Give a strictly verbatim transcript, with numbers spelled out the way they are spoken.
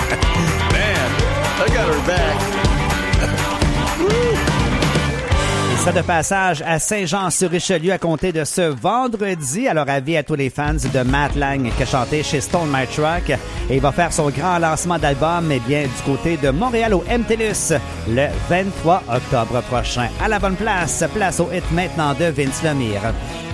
Man, I got her back. Il sera de passage à Saint-Jean-sur-Richelieu à compter de ce vendredi. Alors, avis à tous les fans de Matt Lang qui a chanté chez Stone My Truck. Et il va faire son grand lancement d'album, eh bien, du côté de Montréal au M T L U S le vingt-trois octobre prochain. À la bonne place, place au hit maintenant de Vince Lemire.